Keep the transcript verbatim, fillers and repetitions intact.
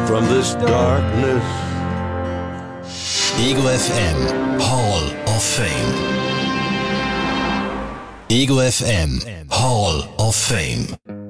from this darkness. Ego F M Hall of Fame. Ego F M Hall of Fame.